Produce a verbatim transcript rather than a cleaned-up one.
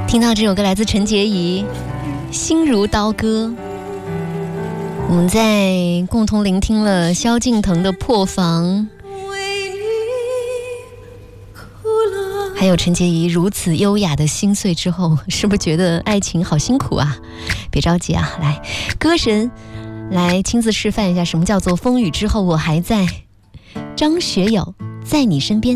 听到这首歌来自陈洁仪，心如刀割。我们在共同聆听了萧敬腾的破防，还有陈洁仪如此优雅的心碎之后，是不是觉得爱情好辛苦啊？别着急啊，来，歌神来亲自示范一下什么叫做风雨之后我还在。张学友，在你身边。